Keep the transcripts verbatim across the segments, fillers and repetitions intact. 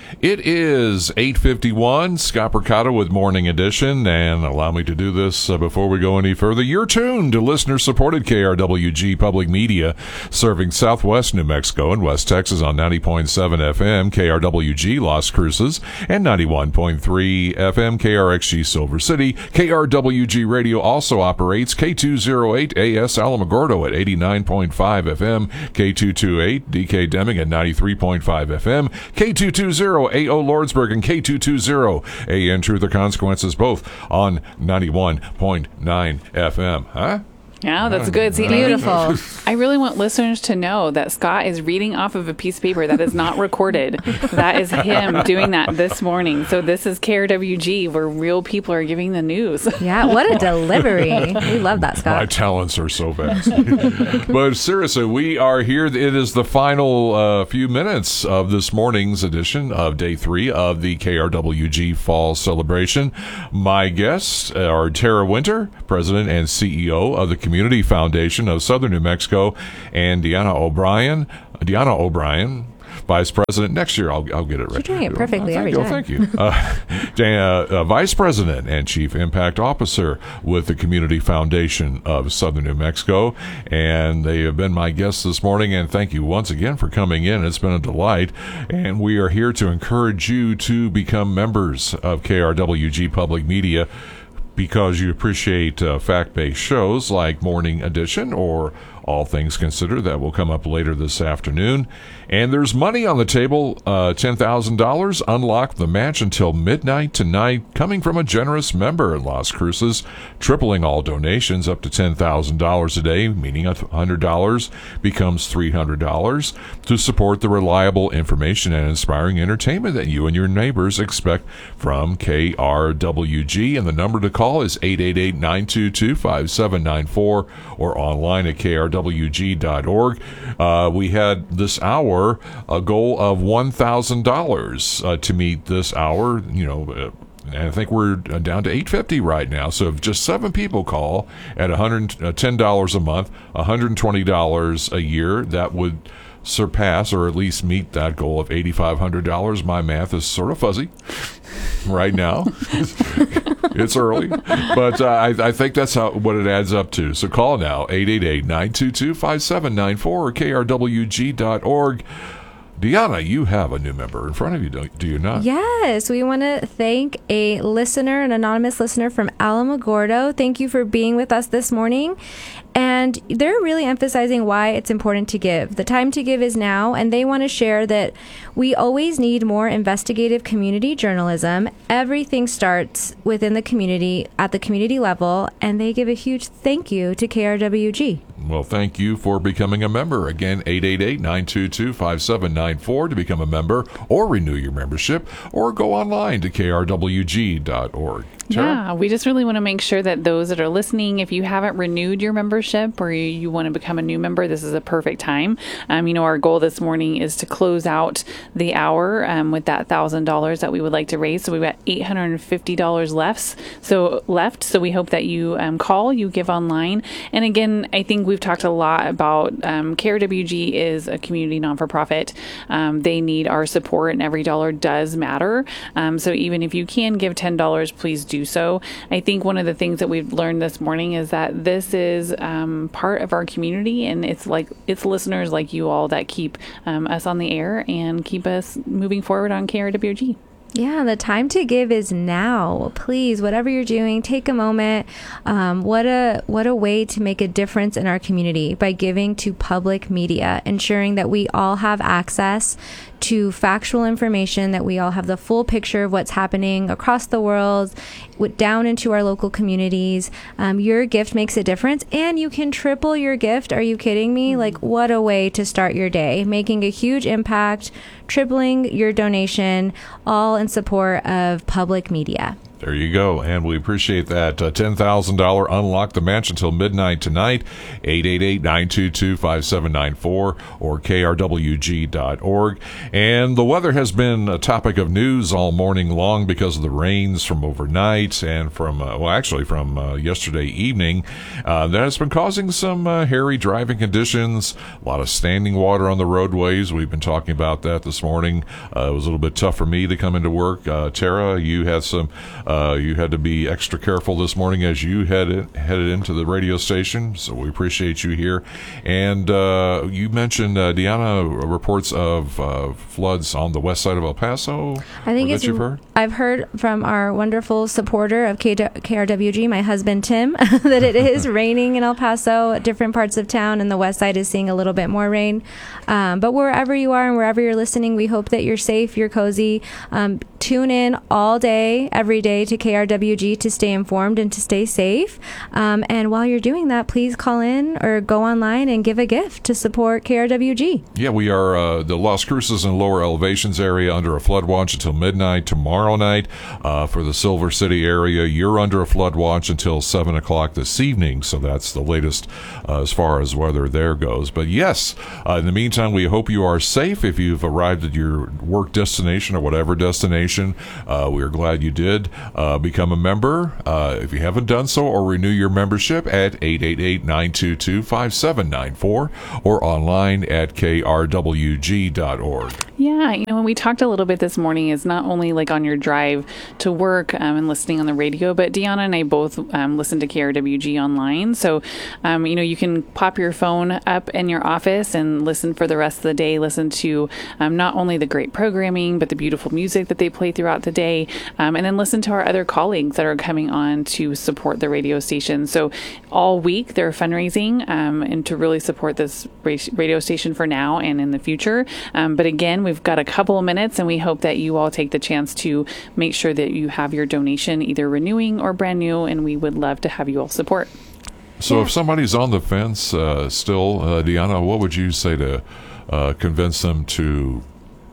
It is eight fifty-one, Scott Percato with Morning Edition, and allow me to do this uh, before we go any further. You're tuned to listener-supported K R W G Public Media, serving southwest New Mexico and West Texas on ninety point seven F M, K R W G Las Cruces, and ninety-one point three F M, K R X G Silver City. K R W G Radio also operates K two oh eight A S Alamogordo at eighty-nine point five F M, K two twenty-eight D K Deming at ninety-three point five F M, K two twenty A O Lordsburg, and K two twenty A N Truth or Consequences, both on ninety-one point nine F M. Huh? Yeah, that's good. See, beautiful. I really want listeners to know that Scott is reading off of a piece of paper that is not recorded. That is him doing that this morning. So this is K R W G, where real people are giving the news. Yeah, what a delivery. We love that, Scott. My talents are so vast. But seriously, we are here. It is the final uh, few minutes of this morning's edition of day three of the K R W G Fall Celebration. My guests are Tara Winter, President and C E O of the Community Foundation of Southern New Mexico, and Deanna O'Brien, Deanna O'Brien, Vice President. Next year, I'll I'll get it right. You're doing it perfectly oh, every you. time. Oh, thank you. Uh, Dana, uh, Vice President and Chief Impact Officer with the Community Foundation of Southern New Mexico, and they have been my guests this morning. And thank you once again for coming in. It's been a delight, and we are here to encourage you to become members of K R W G Public Media, because you appreciate uh, fact-based shows like Morning Edition or All Things Considered. That will come up later this afternoon. And there's money on the table, uh, ten thousand dollars. Unlock the match until midnight tonight, coming from a generous member in Las Cruces, tripling all donations up to ten thousand dollars a day, meaning one hundred dollars becomes three hundred dollars, to support the reliable information and inspiring entertainment that you and your neighbors expect from K R W G. And the number to call is eight eight eight, nine two two, five seven nine four or online at K R W G dot org. Uh, we had this hour a goal of one thousand dollars uh, to meet this hour, you know, uh, and I think we're down to eight fifty right now. So if just seven people call at one hundred ten dollars a month, one hundred twenty dollars a year, that would surpass or at least meet that goal of eight thousand five hundred dollars. My math is sort of fuzzy right now. It's early, but uh, I, I think that's how what it adds up to. So call now, eight eight eight, nine two two, five seven nine four or K R W G dot org. Deanna, you have a new member in front of you, do you not? Yes, we want to thank a listener, an anonymous listener from Alamogordo. Thank you for being with us this morning. And they're really emphasizing why it's important to give. The time to give is now, and they want to share that we always need more investigative community journalism. Everything starts within the community, at the community level, and they give a huge thank you to K R W G. Well, thank you for becoming a member. Again, eight eight eight, nine two two, five seven nine four to become a member or renew your membership, or go online to K R W G dot org. Sure. Yeah, we just really want to make sure that those that are listening, if you haven't renewed your membership or you, you want to become a new member, this is a perfect time. Um, you know, our goal this morning is to close out the hour um, with that one thousand dollars that we would like to raise. So we've got eight hundred fifty dollars left. So left. So we hope that you um, call, you give online. And again, I think we've talked a lot about um, K R W G is a community non-for-profit. Um, they need our support, and every dollar does matter. Um, so even if you can give ten dollars, please do so. I think one of the things that we've learned this morning is that this is um, part of our community, and it's like it's listeners like you all that keep um, us on the air and keep us moving forward on K R W G. Yeah, the time to give is now. Please, whatever you're doing, take a moment. Um, what a what a way to make a difference in our community by giving to public media, ensuring that we all have access to factual information, that we all have the full picture of what's happening across the world, down into our local communities. Um, your gift makes a difference, and you can triple your gift. Are you kidding me? Like, what a way to start your day, making a huge impact, tripling your donation, all in support of public media. There you go, and we appreciate that. Uh, ten thousand dollars Unlock the Match until midnight tonight, eight eight eight, nine two two, five seven nine four or K R W G dot org. And the weather has been a topic of news all morning long because of the rains from overnight and from, uh, well, actually from uh, yesterday evening. Uh, that has been causing some uh, hairy driving conditions, a lot of standing water on the roadways. We've been talking about that this morning. Uh, it was a little bit tough for me to come into work. Uh, Tara, you had some... Uh, you had to be extra careful this morning as you headed headed into the radio station, so we appreciate you here. And uh, you mentioned, uh, Deanna, reports of uh, floods on the west side of El Paso. I think it's, that you've heard? I've heard from our wonderful supporter of K R W G, my husband Tim, that it is raining in El Paso. Different parts of town, and the west side is seeing a little bit more rain. Um, but wherever you are and wherever you're listening, we hope that you're safe, you're cozy. Um, tune in all day, every day to K R W G to stay informed and to stay safe. Um, and while you're doing that, please call in or go online and give a gift to support K R W G. Yeah, we are uh, the Las Cruces and lower elevations area under a flood watch until midnight tomorrow night. Uh, for the Silver City area, you're under a flood watch until seven o'clock this evening. So that's the latest uh, as far as weather there goes. But yes, uh, in the meantime, we hope you are safe. If you've arrived at your work destination or whatever destination, uh, we're glad you did. Uh, become a member uh, if you haven't done so, or renew your membership at eight eight eight, nine two two, five seven nine four or online at K R W G dot org. Yeah, you know, when we talked a little bit this morning is not only like on your drive to work um, and listening on the radio, but Deanna and I both um, listen to K R W G online. So, um, you know, you can pop your phone up in your office and listen for the rest of the day, listen to um, not only the great programming, but the beautiful music that they play throughout the day, um, and then listen to our other colleagues that are coming on to support the radio station. So all week they're fundraising um, and to really support this radio station for now and in the future. Um, but again, we've got a couple of minutes, and we hope that you all take the chance to make sure that you have your donation either renewing or brand new, and we would love to have you all support. So yeah. if somebody's on the fence uh, still, uh, Deanna, what would you say to uh, convince them to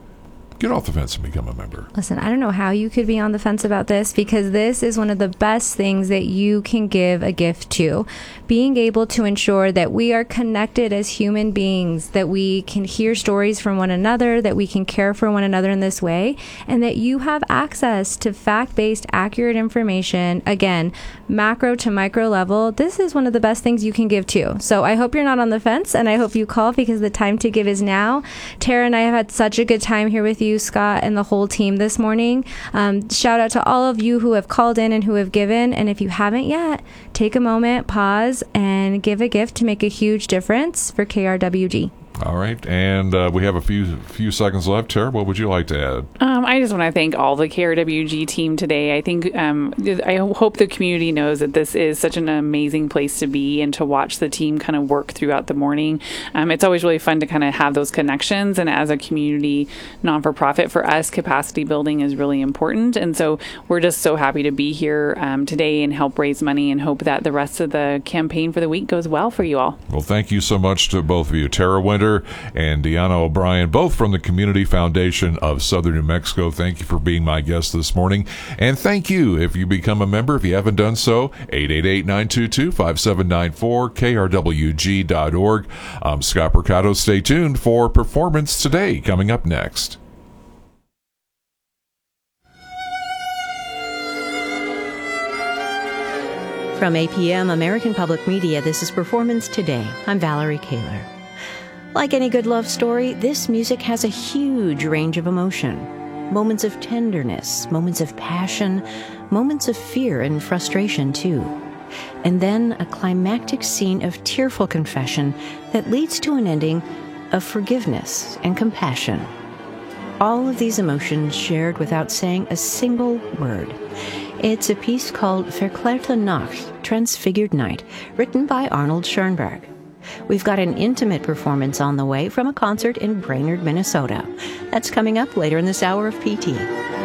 get off the fence and become a member? Listen, I don't know how you could be on the fence about this, because this is one of the best things that you can give a gift to. Being able to ensure that we are connected as human beings, that we can hear stories from one another, that we can care for one another in this way, and that you have access to fact-based, accurate information. Again, macro to micro level, this is one of the best things you can give to. So I hope you're not on the fence, and I hope you call, because the time to give is now. Tara and I have had such a good time here with you, Scott, and the whole team this morning. Um, shout out to all of you who have called in and who have given. And if you haven't yet, take a moment, pause, and give a gift to make a huge difference for K R W G. All right, and uh, we have a few few seconds left. Tara, what would you like to add? Um, I just want to thank all the K R W G team today. I think um, I hope the community knows that this is such an amazing place to be and to watch the team kind of work throughout the morning. Um, it's always really fun to kind of have those connections, and as a community non-for-profit, for us, capacity building is really important, and so we're just so happy to be here um, today and help raise money, and hope that the rest of the campaign for the week goes well for you all. Well, thank you so much to both of you, Tara Winter and Deanna O'Brien, both from the Community Foundation of Southern New Mexico. Thank you for being my guest this morning. And thank you if you become a member. If you haven't done so, eight eight eight, nine two two, five seven nine four, K R W G dot org. I'm Scott Percato. Stay tuned for Performance Today coming up next. From A P M American Public Media, this is Performance Today. I'm Valerie Kaler. Like any good love story, this music has a huge range of emotion. Moments of tenderness, moments of passion, moments of fear and frustration, too. And then a climactic scene of tearful confession that leads to an ending of forgiveness and compassion. All of these emotions shared without saying a single word. It's a piece called Verklärte Nacht, Transfigured Night, written by Arnold Schoenberg. We've got an intimate performance on the way from a concert in Brainerd, Minnesota. That's coming up later in this hour of P T.